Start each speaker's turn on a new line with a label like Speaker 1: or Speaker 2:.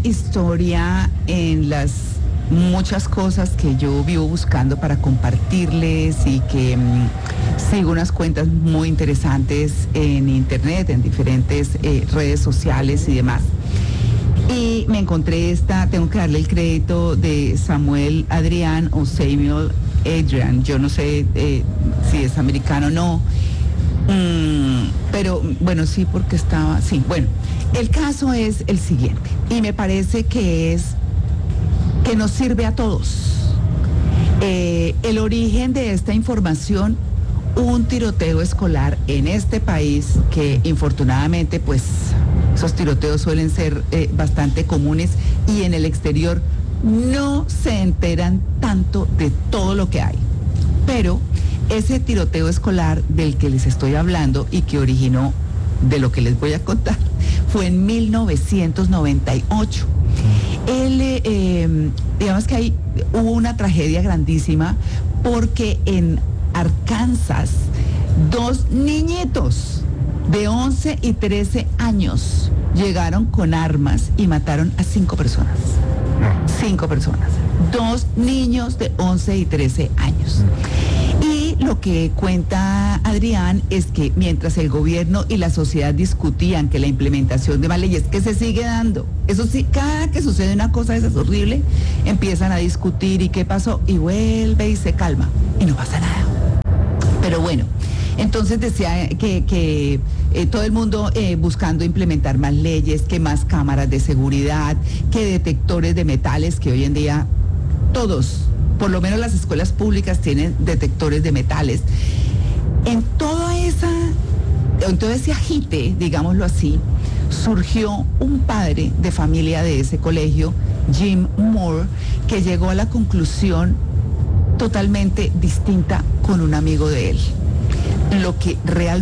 Speaker 1: historia en las muchas cosas que yo vivo buscando para compartirles y que sigo unas cuentas muy interesantes en internet, en diferentes redes sociales y demás. Y me encontré tengo que darle el crédito de Samuel Adrián o Samuel Adrian, yo no sé si es americano o no, pero bueno, sí, porque sí, bueno, el caso es el siguiente, y me parece que nos sirve a todos. El origen de esta información, un tiroteo escolar en este país, que infortunadamente pues esos tiroteos suelen ser bastante comunes, y en el exterior no se enteran tanto de todo lo que hay. Pero ese tiroteo escolar del que les estoy hablando y que originó de lo que les voy a contar fue en 1998. Digamos que hubo una tragedia grandísima porque en Arkansas 2 niñitos de 11 y 13 años llegaron con armas y mataron a 5 personas. 5 personas. 2 niños de 11 y 13 años. Y lo que cuenta Adrián es que mientras el gobierno y la sociedad discutían que la implementación de más leyes, que se sigue dando, eso sí, cada que sucede una cosa esa es horrible, empiezan a discutir y qué pasó, y vuelve y se calma, y no pasa nada. Pero bueno, entonces decía que todo el mundo buscando implementar más leyes, que más cámaras de seguridad, que detectores de metales, que hoy en día todos, por lo menos las escuelas públicas tienen detectores de metales. En todo ese agite, digámoslo así, surgió un padre de familia de ese colegio, Jim Moore, que llegó a la conclusión totalmente distinta con un amigo de él. Lo que realmente